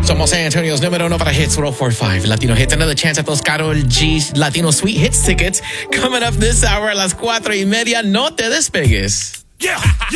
Somos San Antonio's número uno para Hits 104.5 Latino Hits. Another chance at those Karol G Latino Sweet Hits tickets coming up this hour a las 4:30. No te despegues. Yeah.